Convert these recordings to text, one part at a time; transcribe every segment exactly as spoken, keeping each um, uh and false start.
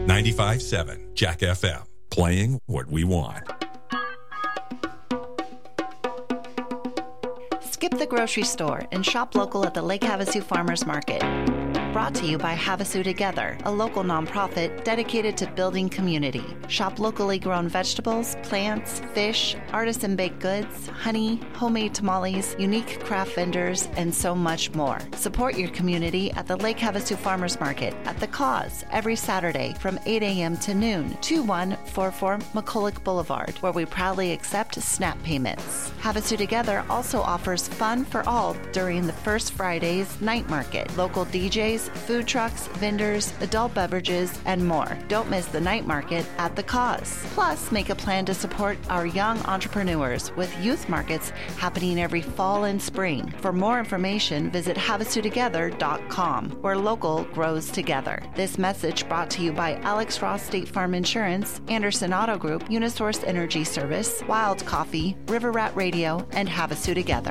ninety-five point seven Jack F M, playing what we want. Skip the grocery store and shop local at the Lake Havasu Farmers Market. Brought to you by Havasu Together, a local nonprofit dedicated to building community. Shop locally grown vegetables, plants, fish, artisan baked goods, honey, homemade tamales, unique craft vendors, and so much more. Support your community at the Lake Havasu Farmers Market at The Cause every Saturday from eight a.m. to noon, two one four four McCulloch Boulevard, where we proudly accept SNAP payments. Havasu Together also offers fun for all during the First Friday's night market. Local D Js, food trucks, vendors, adult beverages, and more. Don't miss the night market at The Cause. Plus, make a plan to support our young entrepreneurs with youth markets happening every fall and spring. For more information, visit havasu together dot com, where local grows together. This message brought to you by Alex Ross State Farm Insurance, Anderson Auto Group, Unisource Energy Service, Wild Coffee, River Rat Radio, and Havasu Together.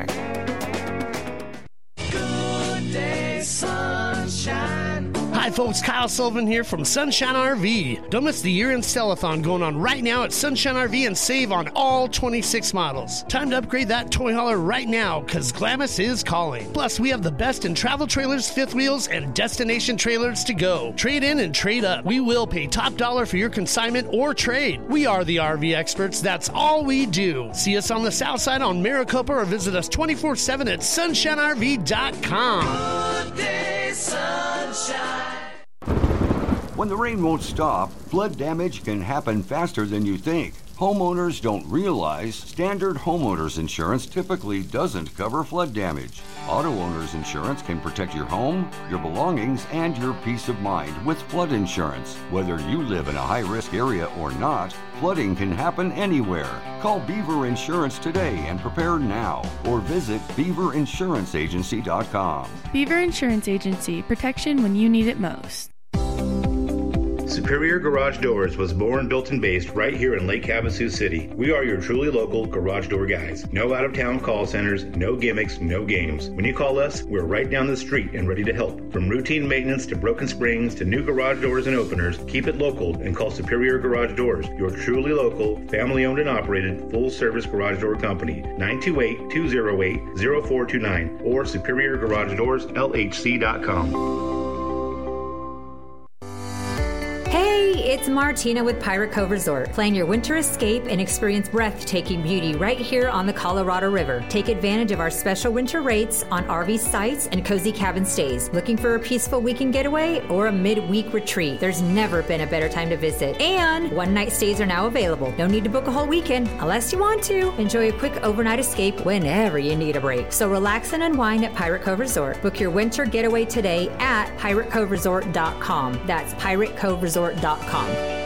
Good day, sunshine. Hi folks, Kyle Sullivan here from Sunshine R V. Don't miss the year-end sell-a-thon going on right now at Sunshine R V and save on all twenty-six models. Time to upgrade that toy hauler right now, because Glamis is calling. Plus, we have the best in travel trailers, fifth wheels, and destination trailers to go. Trade in and trade up. We will pay top dollar for your consignment or trade. We are the R V experts. That's all we do. See us on the south side on Maricopa or visit us twenty-four seven at sunshine r v dot com. Good day, sunshine. When the rain won't stop, flood damage can happen faster than you think. Homeowners don't realize standard homeowners insurance typically doesn't cover flood damage. Auto owners insurance can protect your home, your belongings, and your peace of mind with flood insurance. Whether you live in a high-risk area or not, flooding can happen anywhere. Call Beaver Insurance today and prepare now, or visit beaver insurance agency dot com. Beaver Insurance Agency, protection when you need it most. Superior Garage Doors was born, built, and based right here in Lake Havasu City. We are your truly local garage door guys. No out-of-town call centers, no gimmicks, no games. When you call us, we're right down the street and ready to help. From routine maintenance to broken springs to new garage doors and openers, keep it local and call Superior Garage Doors, your truly local, family-owned and operated, full-service garage door company. nine two eight, two oh eight, oh four two nine or superior garage doors l h c dot com. It's Martina with Pirate Cove Resort. Plan your winter escape and experience breathtaking beauty right here on the Colorado River. Take advantage of our special winter rates on R V sites and cozy cabin stays. Looking for a peaceful weekend getaway or a midweek retreat? There's never been a better time to visit. And one-night stays are now available. No need to book a whole weekend unless you want to. Enjoy a quick overnight escape whenever you need a break. So relax and unwind at Pirate Cove Resort. Book your winter getaway today at pirate cove resort dot com. That's pirate cove resort dot com.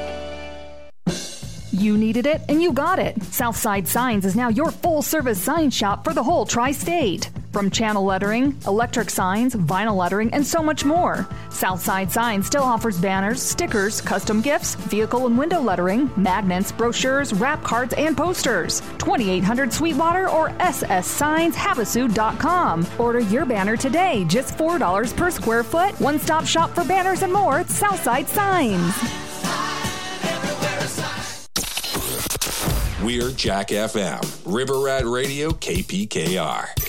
You needed it, and you got it. Southside Signs is now your full-service sign shop for the whole tri-state. From channel lettering, electric signs, vinyl lettering, and so much more. Southside Signs still offers banners, stickers, custom gifts, vehicle and window lettering, magnets, brochures, wrap cards, and posters. twenty-eight hundred Sweetwater or s s signs havasu dot com. Order your banner today, just four dollars per square foot. One-stop shop for banners and more at Southside Signs. We're Jack F M, River Rat Radio, K P K R.